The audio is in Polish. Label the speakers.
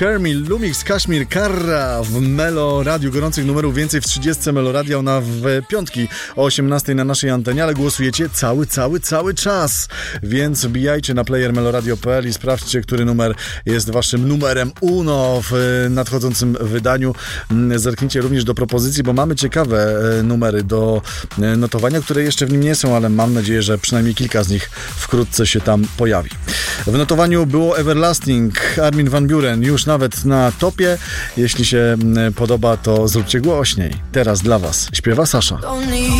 Speaker 1: Kermil, Lumix, Kashmir, Karra w Melo Radiu. Gorących numerów więcej w 30 Melo Radio, w piątki o 18 na naszej antenie, ale głosujecie cały czas. Więc wbijajcie na player meloradio.pl i sprawdźcie, który numer jest waszym numerem uno w nadchodzącym wydaniu. Zerknijcie również do propozycji, bo mamy ciekawe numery do notowania, które jeszcze w nim nie są, ale mam nadzieję, że przynajmniej kilka z nich wkrótce się tam pojawi. W notowaniu było Everlasting, Armin van Buuren, już nawet na topie. Jeśli się podoba, to zróbcie głośniej. Teraz dla was śpiewa Sasza.